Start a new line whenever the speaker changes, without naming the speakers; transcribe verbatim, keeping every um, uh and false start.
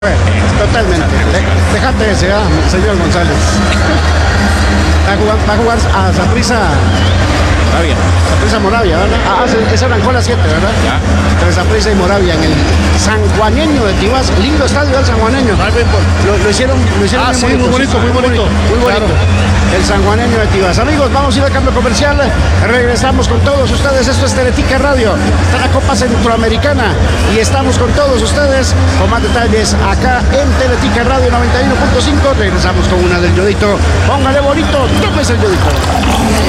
Totalmente. De, dejate ese, ¿eh? Señor González. Va a jugar, va a, jugar a Saprissa.
Moravia.
Saprissa Moravia, ¿verdad? Ah, ese arrancó a las siete, ¿verdad?
Ya.
Entre Saprissa y Moravia en el sanjuaneño de Tibás. Lindo estadio el sanjuaneño. Lo, lo hicieron, lo hicieron
ah,
muy,
sí, bonito, muy bonito,
muy bonito. Muy bonito. Claro. El sanjuaneño de Tibás. Amigos, vamos a ir al cambio comercial. Regresamos con todos ustedes. Esto es Teletica Radio. Está la Copa Centroamericana y estamos con todos ustedes con más detalles acá en Teletica Radio noventa y uno punto cinco. Regresamos con una del Yodito. Póngale bonito, tómese el Yodito.